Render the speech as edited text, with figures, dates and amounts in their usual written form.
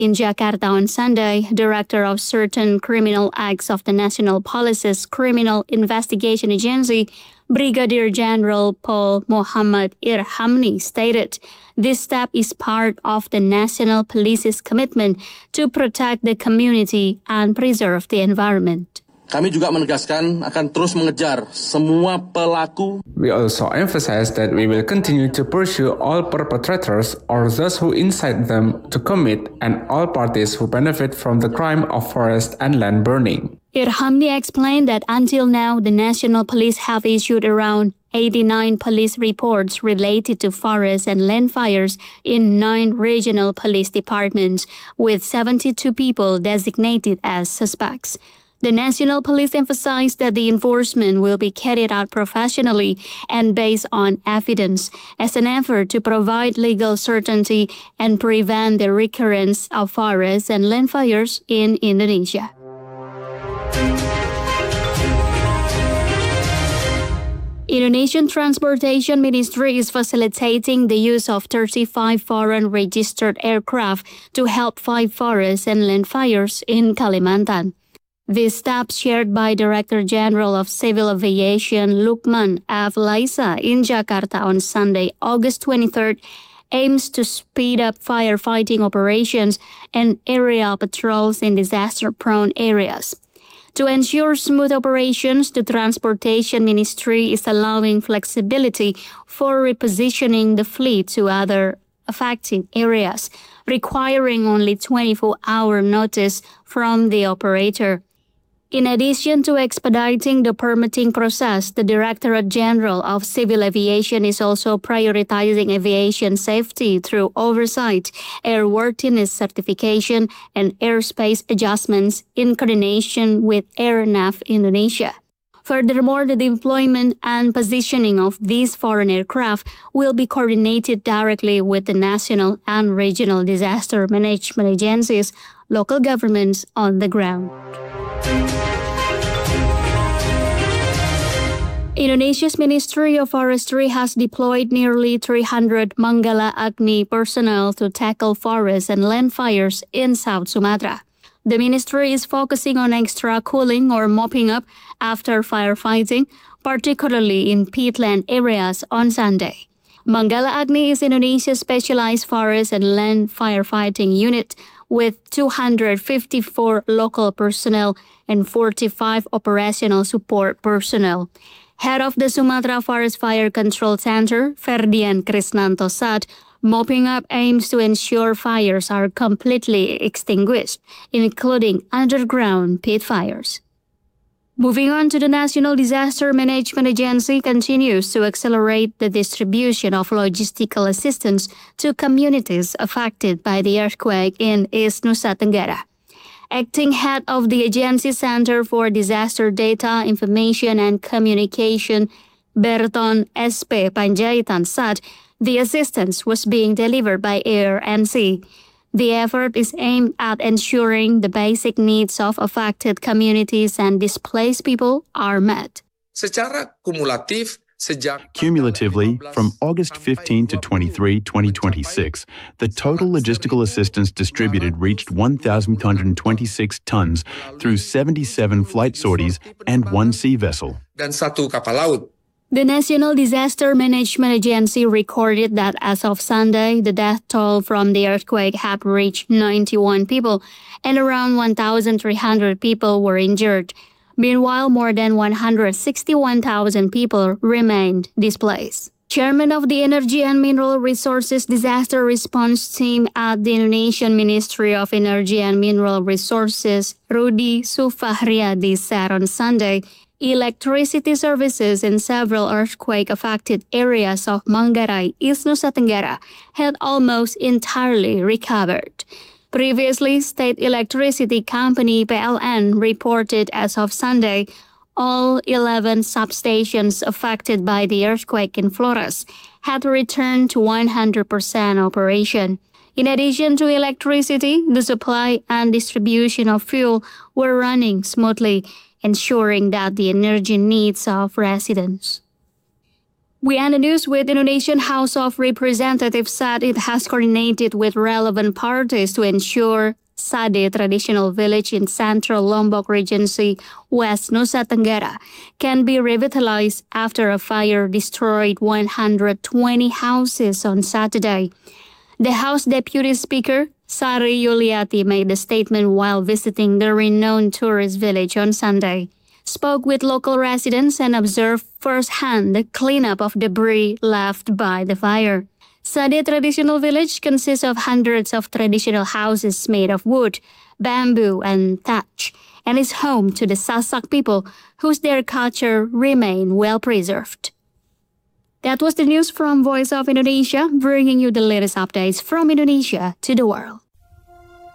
In Jakarta on Sunday, Director of Certain Criminal Acts of the National Police's Criminal Investigation Agency, Brigadier General Paul Muhammad Irhamni stated, this step is part of the National Police's commitment to protect the community and preserve the environment. Kami juga menegaskan akan terus mengejar semua pelaku. We also emphasize that we will continue to pursue all perpetrators or those who incite them to commit and all parties who benefit from the crime of forest and land burning. Irhamni explained that until now, the National Police have issued around 89 police reports related to forest and land fires in 9 regional police departments, with 72 people designated as suspects. The National Police emphasized that the enforcement will be carried out professionally and based on evidence as an effort to provide legal certainty and prevent the recurrence of forest and land fires in Indonesia. Indonesian Transportation Ministry is facilitating the use of 35 foreign registered aircraft to help fight forest and land fires in Kalimantan. This step shared by Director General of Civil Aviation Lukman F. Laisa in Jakarta on Sunday, August 23rd, aims to speed up firefighting operations and aerial patrols in disaster-prone areas. To ensure smooth operations, the Transportation Ministry is allowing flexibility for repositioning the fleet to other affected areas, requiring only 24-hour notice from the operator. In addition to expediting the permitting process, the Directorate General of Civil Aviation is also prioritizing aviation safety through oversight, airworthiness certification, and airspace adjustments in coordination with Airnav Indonesia. Furthermore, the deployment and positioning of these foreign aircraft will be coordinated directly with the national and regional disaster management agencies, local governments on the ground. Indonesia's Ministry of Forestry has deployed nearly 300 Manggala Agni personnel to tackle forest and land fires in South Sumatra. The ministry is focusing on extra cooling or mopping up after firefighting, particularly in peatland areas on Sunday. Manggala Agni is Indonesia's specialized forest and land firefighting unit with 254 local personnel and 45 operational support personnel. Head of the Sumatra Forest Fire Control Center, Ferdian Krisnanto said, mopping up aims to ensure fires are completely extinguished, including underground pit fires. Moving on to the National Disaster Management Agency continues to accelerate the distribution of logistical assistance to communities affected by the earthquake in East Nusa Tenggara. Acting head of the Agency Center for Disaster Data, Information and Communication, Berton S.P. Panjaitan said the assistance was being delivered by air and sea. The effort is aimed at ensuring the basic needs of affected communities and displaced people are met. Cumulatively, from August 15 to 23, 2026, the total logistical assistance distributed reached 1,226 tons through 77 flight sorties and 1 sea vessel. The National Disaster Management Agency recorded that as of Sunday, the death toll from the earthquake had reached 91 people and around 1,300 people were injured. Meanwhile, more than 161,000 people remained displaced. Chairman of the Energy and Mineral Resources Disaster Response Team at the Indonesian Ministry of Energy and Mineral Resources, Rudi Sufahriadi, said on Sunday, electricity services in several earthquake-affected areas of Manggarai, East Nusa Tenggara, had almost entirely recovered. Previously, State Electricity Company PLN reported as of Sunday, all 11 substations affected by the earthquake in Flores had returned to 100% operation. In addition to electricity, the supply and distribution of fuel were running smoothly, ensuring that the energy needs of residents. We end the news with Indonesian House of Representatives said it has coordinated with relevant parties to ensure Sade traditional village in central Lombok Regency, West Nusa Tenggara, can be revitalized after a fire destroyed 120 houses on Saturday. The House Deputy Speaker, Sari Yuliati, made the statement while visiting the renowned tourist village on Sunday, spoke with local residents and observed firsthand the cleanup of debris left by the fire. Sade Traditional Village consists of hundreds of traditional houses made of wood, bamboo, and thatch, and is home to the Sasak people, their culture remain well preserved. That was the news from Voice of Indonesia, bringing you the latest updates from Indonesia to the world.